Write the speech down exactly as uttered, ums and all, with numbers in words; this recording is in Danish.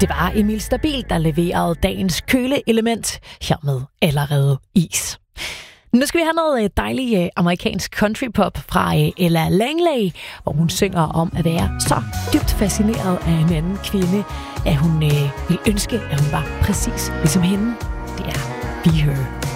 Det var Emil Stabil, der leverede dagens køleelement her med Allerede Is. Nu skal vi have noget dejlig amerikansk countrypop fra Ella Langley, hvor hun synger om at være så dybt fascineret af en anden kvinde, at hun øh, vil ønske, at hun var præcis ligesom hende. Det er Be Her.